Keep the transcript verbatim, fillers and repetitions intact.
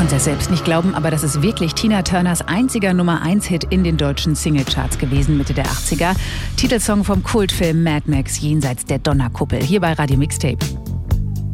konnte es selbst nicht glauben, aber das ist wirklich Tina Turners einziger Nummer eins Hit in den deutschen Singlecharts gewesen, Mitte der achtziger. Titelsong vom Kultfilm Mad Max Jenseits der Donnerkuppel, hier bei Radio Mixtape.